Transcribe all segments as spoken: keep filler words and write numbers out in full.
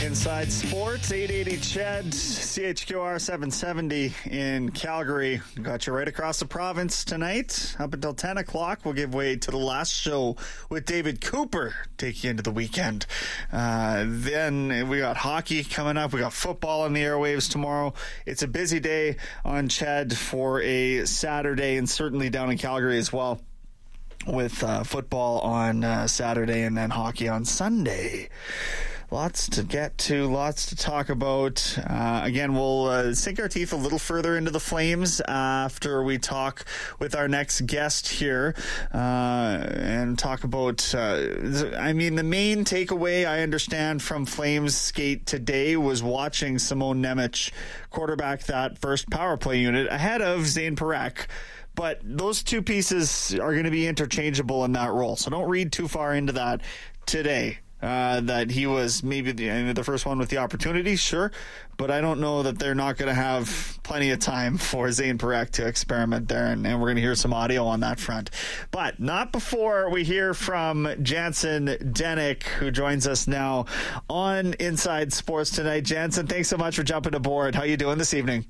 Inside Sports, eight eighty C H E D, C H Q R seven seventy in Calgary. Got you right across the province tonight. Up until ten o'clock, we'll give way to the last show with David Cooper, take you into the weekend. Uh, then we got hockey coming up. We got football on the airwaves tomorrow. It's a busy day on C H E D for a Saturday, and certainly down in Calgary as well, with uh, football on uh, Saturday and then hockey on Sunday. Lots to get to, lots to talk about. Uh, again, we'll uh, sink our teeth a little further into the Flames after we talk with our next guest here uh, and talk about, uh, I mean, the main takeaway I understand from Flames skate today was watching Simon Nemec quarterback that first power play unit ahead of Zane Parekh. But those two pieces are going to be interchangeable in that role, so don't read too far into that today. Uh, that he was maybe the, I mean, the first one with the opportunity, sure, but I don't know that they're not going to have plenty of time for Zane Parekh to experiment there, and, and we're going to hear some audio on that front. But not before we hear from Jansen Denik, who joins us now on Inside Sports tonight. Jansen, thanks so much for jumping aboard. How you doing this evening?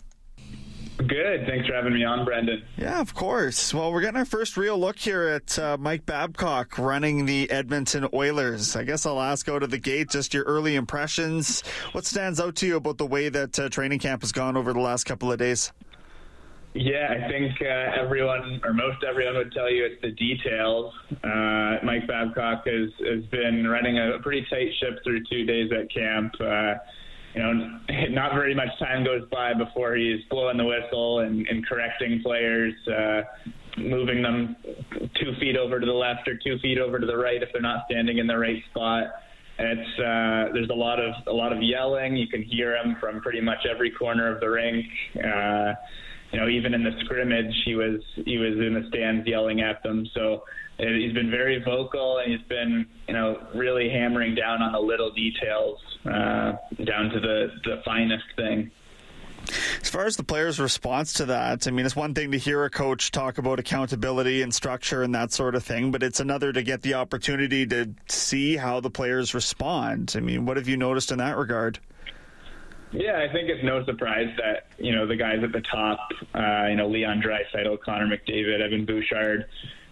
Good. Thanks for having me on, Brendan. Yeah, of course. Well, we're getting our first real look here at uh, Mike Babcock running the Edmonton Oilers. I guess I'll ask out of the gate just your early impressions. What stands out to you about the way that uh, training camp has gone over the last couple of days? Yeah, I think uh, everyone, or most everyone, would tell you it's the details. Uh, Mike Babcock has, has been running a pretty tight ship through two days at camp. Uh, You know, not very much time goes by before he's blowing the whistle and, and correcting players, uh, moving them two feet over to the left or two feet over to the right if they're not standing in the right spot. And it's uh, there's a lot of a lot of yelling. You can hear him from pretty much every corner of the rink. Uh, you know, even in the scrimmage, he was he was in the stands yelling at them. So he's been very vocal, and he's been, you know, really hammering down on the little details, uh, down to the, the finest thing. As far as the players' response to that, I mean, it's one thing to hear a coach talk about accountability and structure and that sort of thing, but it's another to get the opportunity to see how the players respond. I mean, what have you noticed in that regard? Yeah, I think it's no surprise that, you know, the guys at the top, uh, you know, Leon Draisaitl, Connor McDavid, Evan Bouchard,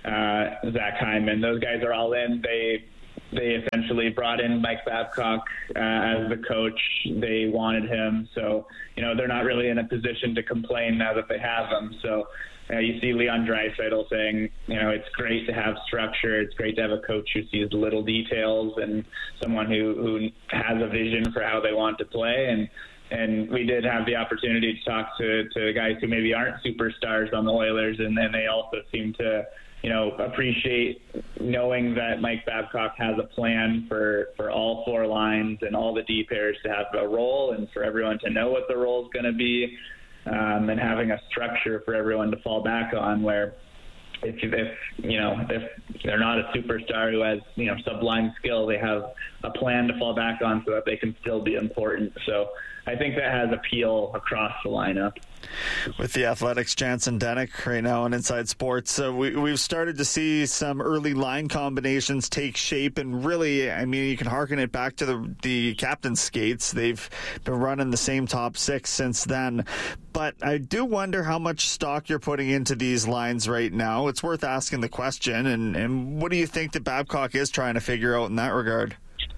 uh, Zach Hyman, those guys are all in. They they essentially brought in Mike Babcock uh, as the coach. They wanted him. So, you know, they're not really in a position to complain now that they have him. So uh, you see Leon Draisaitl saying, you know, it's great to have structure. It's great to have a coach who sees little details and someone who, who has a vision for how they want to play. And And we did have the opportunity to talk to, to guys who maybe aren't superstars on the Oilers, and then they also seem to, you know, appreciate knowing that Mike Babcock has a plan for, for all four lines and all the D pairs to have a role, and for everyone to know what the role is going to be, um, and having a structure for everyone to fall back on, where if, if you know, if they're not a superstar who has, you know, sublime skill, they have a plan to fall back on so that they can still be important. So I think that has appeal across the lineup. With the Athletics' Jansen Denik right now on Inside Sports, uh, we, we've started to see some early line combinations take shape, and really, I mean, you can harken it back to the, the captain's skates. They've been running the same top six since then. But I do wonder how much stock you're putting into these lines right now. It's worth asking the question, and, and what do you think that Babcock is trying to figure out in that regard?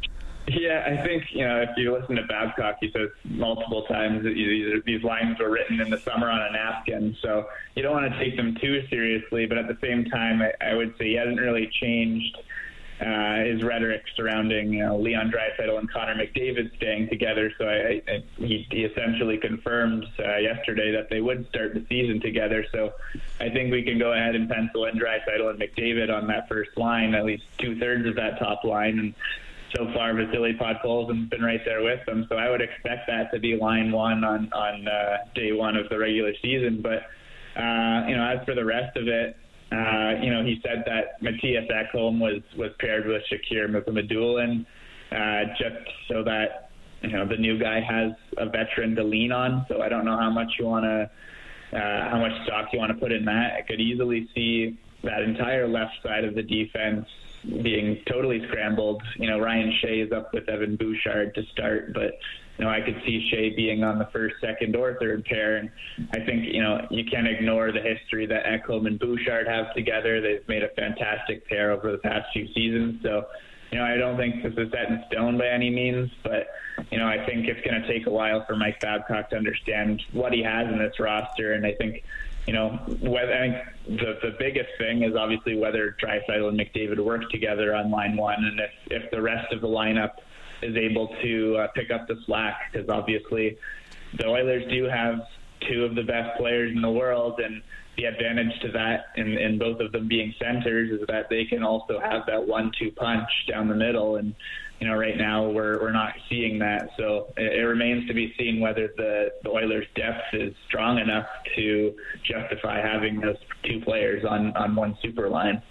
Yeah, I think, you know, if you listen to Babcock, he says multiple times that these, these lines were written in the summer on a napkin. So you don't want to take them too seriously, but at the same time, I, I would say he hasn't really changed uh, his rhetoric surrounding, you know, Leon Draisaitl and Connor McDavid staying together. So I, I, he, he essentially confirmed uh, yesterday that they would start the season together. So I think we can go ahead and pencil in Draisaitl and McDavid on that first line, at least two-thirds of that top line. And so far, Vasily Podkolzin's been right there with them, so I would expect that to be line one on on uh, day one of the regular season. But uh, you know, as for the rest of it, uh, you know, he said that Matthias Ekholm was was paired with Shakir Mukhamadullin, uh, just so that, you know, the new guy has a veteran to lean on. So I don't know how much you want to, uh, how much stock you want to put in that. I could easily see that entire left side of the defense being totally scrambled. You know, Ryan Shea is up with Evan Bouchard to start, but you know, I could see Shea being on the first, second, or third pair. And I think, you know, you can't ignore the history that Ekholm and Bouchard have together. They've made a fantastic pair over the past few seasons. So, you know, I don't think this is set in stone by any means, but, you know, I think it's going to take a while for Mike Babcock to understand what he has in this roster. And I think, you know, whether, I think the, the biggest thing is obviously whether Draisaitl and McDavid work together on line one, and if, if the rest of the lineup is able to uh, pick up the slack, because obviously the Oilers do have two of the best players in the world, and the advantage to that in, in both of them being centers is that they can also have that one two punch down the middle, and you know, right now we're we're not seeing that. So it, it remains to be seen whether the, the Oilers' depth is strong enough to justify having those two players on, on one super line.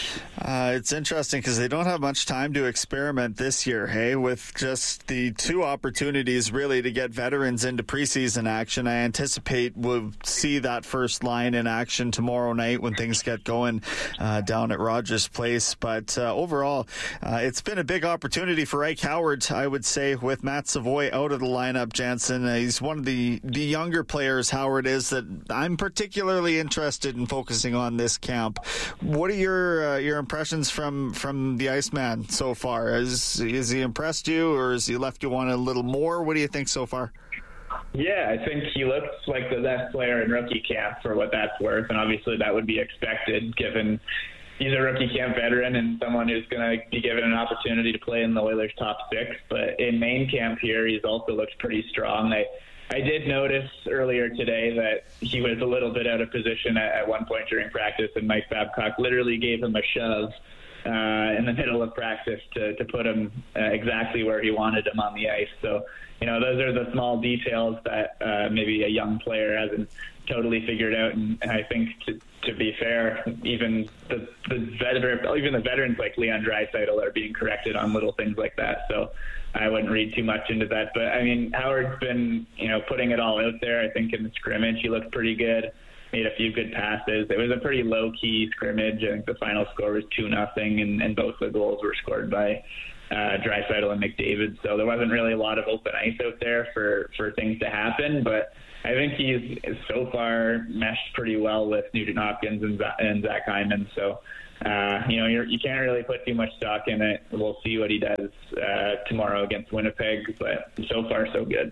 Uh, it's interesting because they don't have much time to experiment this year, hey, with just the two opportunities really to get veterans into preseason action. I anticipate we'll see that first line in action tomorrow night when things get going uh, down at Rogers Place. But uh, overall, uh, it's been a big opportunity for Ike Howard, I would say, with Matt Savoy out of the lineup, Jansen. Uh, he's one of the, the younger players, Howard is, that I'm particularly interested in focusing on this camp. What are your Uh, your impressions from, from the Iceman so far? Has, has he impressed you, or has he left you want a little more? What do you think so far? Yeah, I think he looks like the best player in rookie camp for what that's worth, and obviously that would be expected given he's a rookie camp veteran and someone who's going to be given an opportunity to play in the Oilers' top six. But in main camp here, he's also looked pretty strong. I I did notice earlier today that he was a little bit out of position at, at one point during practice, and Mike Babcock literally gave him a shove uh, in the middle of practice to, to put him uh, exactly where he wanted him on the ice. So, you know, those are the small details that uh, maybe a young player hasn't totally figured out. And, and I think, to, to be fair, even the, the veteran, even the veterans like Leon Draisaitl are being corrected on little things like that. So I wouldn't read too much into that. But, I mean, Howard's been, you know, putting it all out there. I think in the scrimmage he looked pretty good, made a few good passes. It was a pretty low-key scrimmage. I think the final score was two nothing, and, and both the goals were scored by uh, Draisaitl and McDavid. So there wasn't really a lot of open ice out there for, for things to happen. But I think he's so far meshed pretty well with Nugent Hopkins and, and Zach Hyman. So, Uh, you know, you're, you can't really put too much stock in it. We'll see what he does uh, tomorrow against Winnipeg, but so far so good.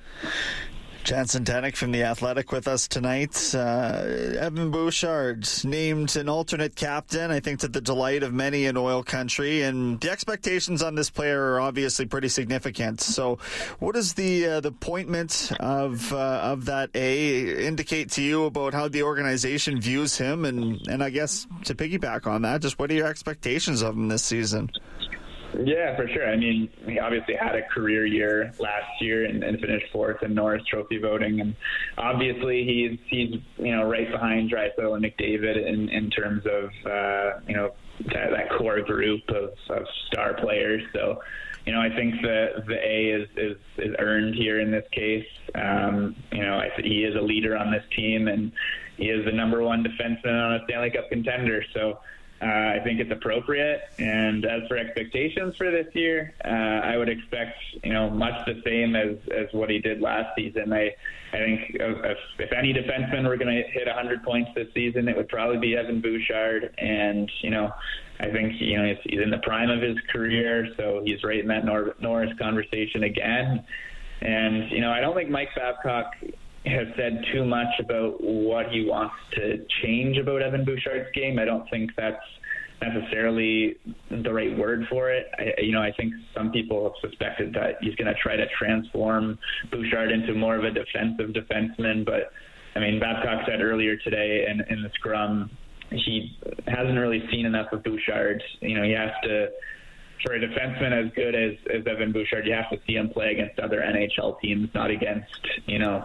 Jansen Tennick from The Athletic with us tonight. Uh, Evan Bouchard named an alternate captain, I think to the delight of many in oil country, and the expectations on this player are obviously pretty significant. So what does the uh, the appointment of uh, of that A indicate to you about how the organization views him? And, and I guess to piggyback on that, just what are your expectations of him this season? Yeah, for sure. I mean, he obviously had a career year last year and, and finished fourth in Norris Trophy voting. And obviously he's, he's you know, right behind Draisaitl and McDavid in, in terms of, uh, you know, that, that core group of, of star players. So, you know, I think the the A is, is, is earned here in this case. Um, you know, I, he is a leader on this team, and he is the number one defenseman on a Stanley Cup contender. So, Uh, I think it's appropriate. And as for expectations for this year, uh, I would expect, you know, much the same as, as what he did last season. I, I think if, if any defenseman were going to hit one hundred points this season, it would probably be Evan Bouchard. And, you know, I think, you know, he's, he's in the prime of his career, so he's right in that Nor- Norris conversation again. And, you know, I don't think Mike Babcock has said too much about what he wants to change about Evan Bouchard's game. I don't think that's necessarily the right word for it. I, you know, I think some people have suspected that he's going to try to transform Bouchard into more of a defensive defenseman. But, I mean, Babcock said earlier today in, in the scrum, he hasn't really seen enough of Bouchard. You know, he has to, for a defenseman as good as, as Evan Bouchard, you have to see him play against other N H L teams, not against, you know,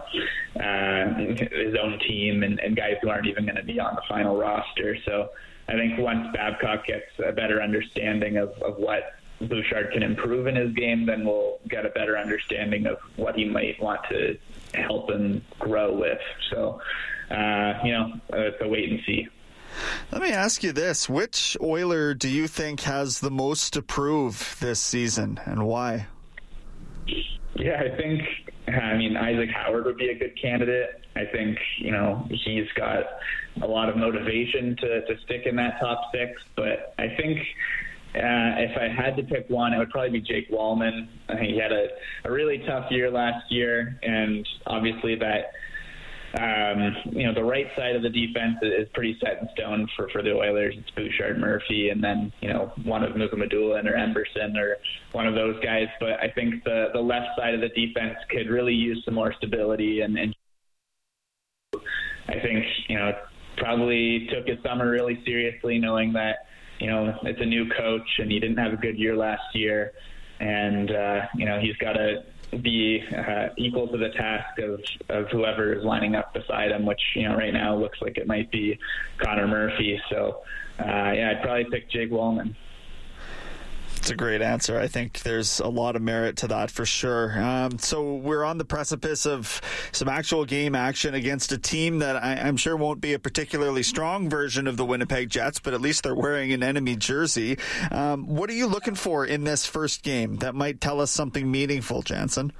uh, his own team and, and guys who aren't even going to be on the final roster. So I think once Babcock gets a better understanding of, of what Bouchard can improve in his game, then we'll get a better understanding of what he might want to help him grow with. So, uh, you know, it's a wait and see. Let me ask you this. Which Oiler do you think has the most to prove this season, and why? Yeah, I think, I mean, Isaac Howard would be a good candidate. I think, you know, he's got a lot of motivation to, to stick in that top six. But I think uh, if I had to pick one, it would probably be Jake Wallman. I think he had a, a really tough year last year, and obviously that, um, you know, the right side of the defense is pretty set in stone for, for the Oilers. It's Bouchard, Murphy, and then, you know, one of Mukamadula or Emberson or one of those guys. But I think the, the left side of the defense could really use some more stability, and, and I think, you know, probably took his summer really seriously, knowing that, you know, it's a new coach and he didn't have a good year last year. And, uh, you know, he's got to be uh, equal to the task of, of whoever is lining up beside him, which, you know, right now looks like it might be Connor Murphy. So, uh, yeah, I'd probably pick Jake Wallman. It's a great answer. I think there's a lot of merit to that for sure. Um, so we're on the precipice of some actual game action against a team that I, I'm sure won't be a particularly strong version of the Winnipeg Jets, but at least they're wearing an enemy jersey. Um, what are you looking for in this first game that might tell us something meaningful, Jansen?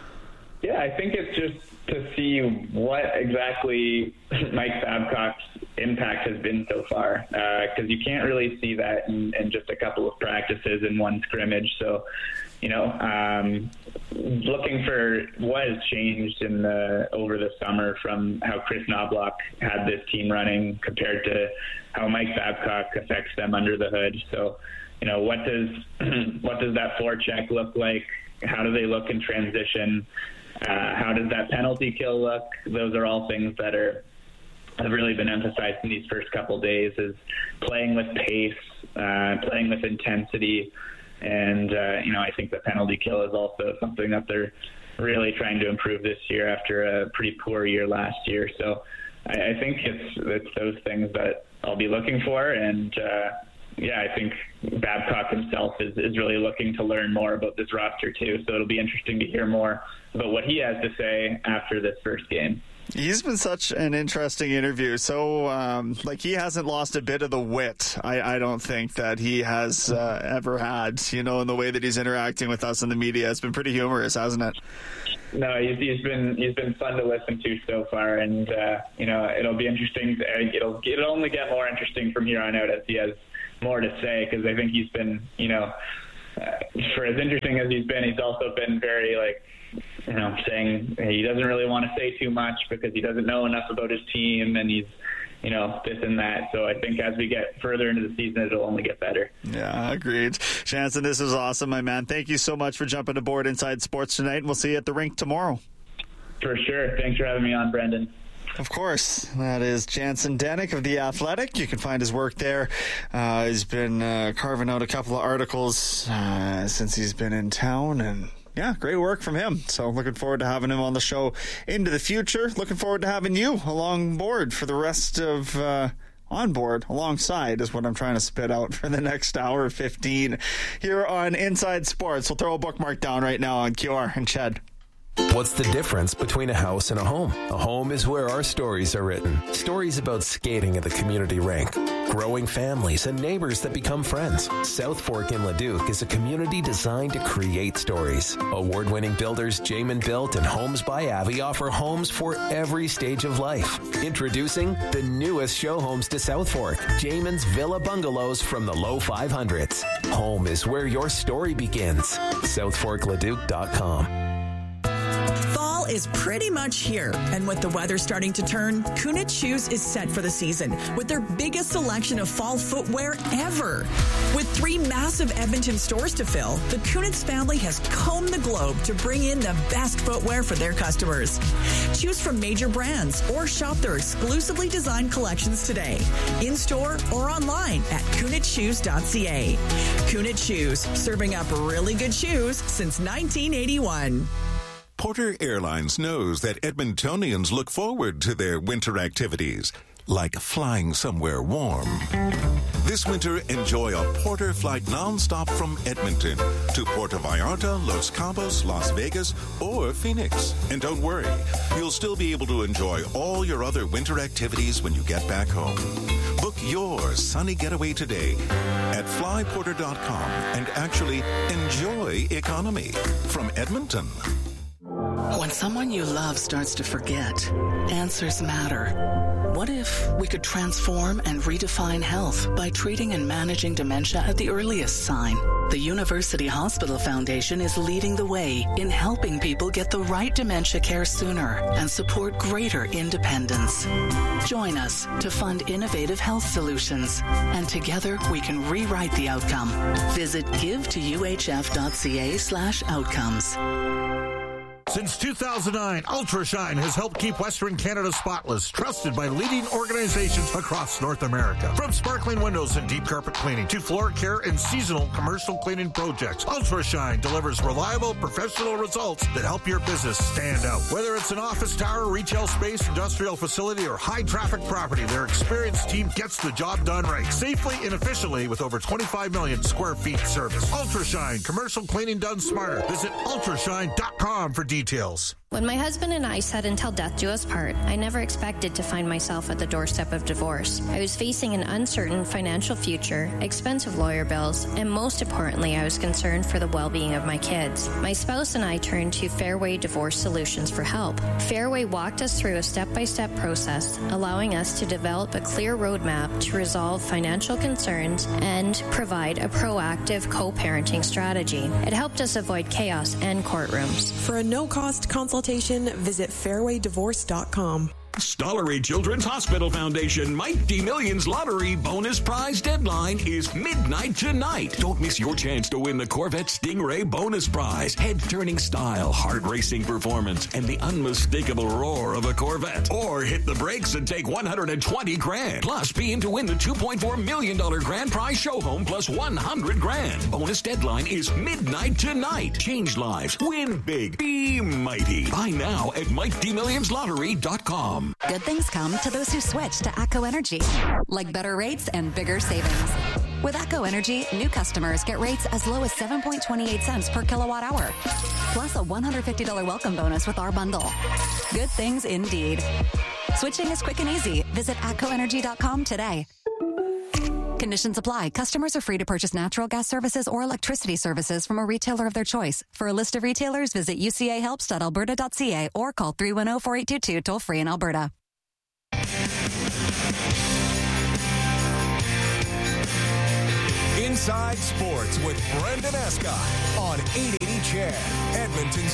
Yeah, I think it's just to see what exactly Mike Babcock's impact has been so far, because uh, you can't really see that in, in just a couple of practices in one scrimmage. So, you know, um, looking for what has changed in the over the summer from how Chris Knobloch had this team running compared to how Mike Babcock affects them under the hood. So, you know, what does what does that forecheck look like? How do they look in transition? Uh, how does that penalty kill look? Those are all things that are have really been emphasized in these first couple of days, is playing with pace, uh, playing with intensity. And, uh, you know, I think the penalty kill is also something that they're really trying to improve this year after a pretty poor year last year. So I, I think it's, it's those things that I'll be looking for. And, uh, yeah, I think Babcock himself is, is really looking to learn more about this roster too. So it'll be interesting to hear more about what he has to say after this first game. He's been such an interesting interview. So, um, like, he hasn't lost a bit of the wit, I, I don't think, that he has uh, ever had, you know, in the way that he's interacting with us in the media. It's been pretty humorous, hasn't it? No, he's, he's been he's been fun to listen to so far, and, uh, you know, it'll be interesting. It'll, it'll only get more interesting from here on out as he has more to say, because I think he's been, you know, uh, for as interesting as he's been, he's also been very, like, you know, saying he doesn't really want to say too much because he doesn't know enough about his team, and he's, you know, this and that. So I think as we get further into the season, it'll only get better. Yeah, agreed. Jansen, this was awesome, my man. Thank you so much for jumping aboard Inside Sports tonight, and we'll see you at the rink tomorrow. For sure. Thanks for having me on, Brendan. Of course. That is Jansen Denik of The Athletic. You can find his work there. Uh, he's been uh, carving out a couple of articles uh, since he's been in town, and yeah, great work from him. So looking forward to having him on the show into the future. Looking forward to having you along board for the rest of uh, on board alongside is what I'm trying to spit out for the next hour fifteen here on Inside Sports. We'll throw a bookmark down right now on Q R and Ched. What's the difference between a house and a home? A home is where our stories are written. Stories about skating at the community rink, growing families, and neighbors that become friends. South Fork in Leduc is a community designed to create stories. Award-winning builders Jamin Built and Homes by Avi offer homes for every stage of life. Introducing the newest show homes to South Fork, Jamin's Villa Bungalows from the low five hundreds. Home is where your story begins. south fork leduc dot com. Fall is pretty much here, and with the weather starting to turn, Kunitz Shoes is set for the season with their biggest selection of fall footwear ever. With three massive Edmonton stores to fill, the Kunitz family has combed the globe to bring in the best footwear for their customers. Choose from major brands or shop their exclusively designed collections today, in-store or online at kunitz shoes dot c a. Kunitz Shoes, serving up really good shoes since nineteen eighty-one. Porter Airlines knows that Edmontonians look forward to their winter activities, like flying somewhere warm. This winter, enjoy a Porter flight nonstop from Edmonton to Puerto Vallarta, Los Cabos, Las Vegas, or Phoenix. And don't worry, you'll still be able to enjoy all your other winter activities when you get back home. Book your sunny getaway today at fly porter dot com and actually enjoy economy from Edmonton. When someone you love starts to forget, answers matter. What if we could transform and redefine health by treating and managing dementia at the earliest sign? The University Hospital Foundation is leading the way in helping people get the right dementia care sooner and support greater independence. Join us to fund innovative health solutions, and together we can rewrite the outcome. Visit give to u h f dot c a slash outcomes. Since two thousand nine, UltraShine has helped keep Western Canada spotless, trusted by leading organizations across North America. From sparkling windows and deep carpet cleaning to floor care and seasonal commercial cleaning projects, UltraShine delivers reliable, professional results that help your business stand out. Whether it's an office tower, retail space, industrial facility, or high-traffic property, their experienced team gets the job done right, safely and efficiently with over twenty-five million square feet service. UltraShine, commercial cleaning done smarter. Visit ultrashine dot com for details. Details. When my husband and I said until death do us part, I never expected to find myself at the doorstep of divorce. I was facing an uncertain financial future, expensive lawyer bills, and most importantly, I was concerned for the well-being of my kids. My spouse and I turned to Fairway Divorce Solutions for help. Fairway walked us through a step-by-step process, allowing us to develop a clear roadmap to resolve financial concerns and provide a proactive co-parenting strategy. It helped us avoid chaos and courtrooms. For a no-cost consultation, visit fairway divorce dot com. Stollery Children's Hospital Foundation Mighty Millions Lottery bonus prize deadline is midnight tonight. Don't miss your chance to win the Corvette Stingray bonus prize. Head-turning style, heart-racing performance, and the unmistakable roar of a Corvette. Or hit the brakes and take one hundred twenty grand. Plus, be in to win the two point four million dollars grand prize show home plus one hundred grand. Bonus deadline is midnight tonight. Change lives. Win big. Be mighty. Buy now at mighty millions lottery dot com. Good things come to those who switch to ATCO Energy, like better rates and bigger savings. With ATCO Energy, new customers get rates as low as seven point two eight cents per kilowatt hour, plus a one hundred fifty dollars welcome bonus with our bundle. Good things indeed. Switching is quick and easy. Visit atco energy dot com today. Conditions apply. Customers are free to purchase natural gas services or electricity services from a retailer of their choice. For a list of retailers, visit u c a helps dot alberta dot c a or call three one zero, four eight two two toll free in Alberta. Inside Sports with Brendan Escott on eight eighty C H E D, Edmonton's